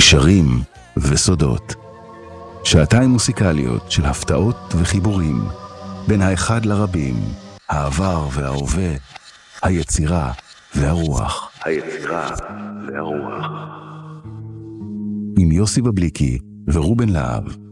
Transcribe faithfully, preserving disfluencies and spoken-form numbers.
גשרים וסודות. שעתיים מוסיקליות של הפתעות וחיבורים, בין האחד לרבים, העבר וההווה, היצירה והרוח. היצירה והרוח. עם יוסי בבליקי ורובן להב.